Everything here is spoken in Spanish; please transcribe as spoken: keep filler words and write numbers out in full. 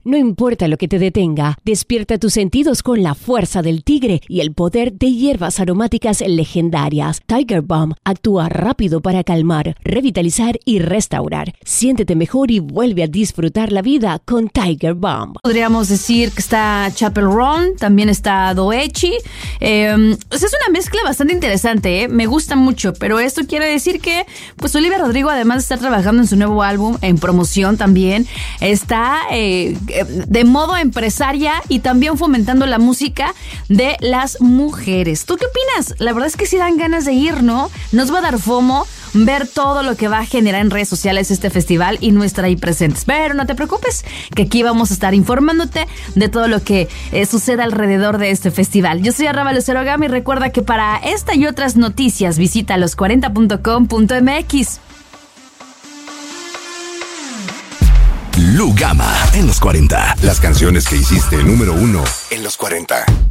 No importa lo que te detenga, despierta tus sentidos con la fuerza del tigre y el poder de hierbas aromáticas legendarias. Tiger Balm actúa rápido para calmar, revitalizar y restaurar. Siéntete mejor y vuelve a disfrutar la vida con Tiger Balm. Podríamos decir que está Chapel Roan, también está Doechi. Eh, o sea, es una mezcla bastante interesante, ¿eh? Me gusta mucho, pero esto quiere decir que pues Olivia Rodrigo, además de estar trabajando en su nuevo álbum, en promoción también, está eh, de modo empresaria y también fomentando la música de las mujeres. ¿Tú qué opinas? La verdad es que sí dan ganas de ir, ¿no? Nos va a dar FOMO ver todo lo que va a generar en redes sociales este festival y no estar ahí presentes. Pero no te preocupes, que aquí vamos a estar informándote de todo lo que eh, suceda alrededor de este festival. Yo soy Arraba Lucero Gama y recuerda que para esta y otras noticias visita los cuarenta punto com punto m x. Lu Gama en los cuarenta. Las canciones que hiciste número uno en los cuarenta.